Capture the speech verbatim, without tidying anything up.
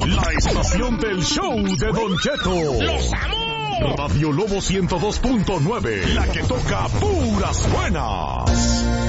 La estación del show de Don Cheto. ¡Los amo! Radio Lobo ciento dos punto nueve. La que toca puras buenas.